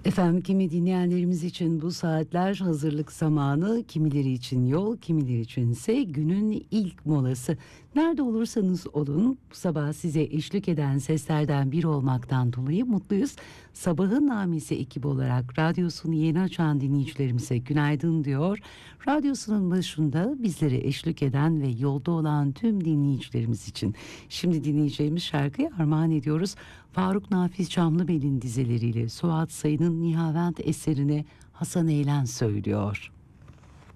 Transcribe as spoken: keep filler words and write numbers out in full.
Efendim, kimi dinleyenlerimiz için bu saatler hazırlık zamanı, kimileri için yol, kimileri içinse günün ilk molası. Nerede olursanız olun, bu sabah size eşlik eden seslerden biri olmaktan dolayı mutluyuz. Sabahın Namesi ekibi olarak radyosunu yeni açan dinleyicilerimize günaydın diyor. Radyosunun başında bizlere eşlik eden ve yolda olan tüm dinleyicilerimiz için şimdi dinleyeceğimiz şarkıyı armağan ediyoruz. Faruk Nafiz Çamlıbel'in dizeleriyle Suat Sayın'ın Nihavent eserine Hasan Eylem söylüyor.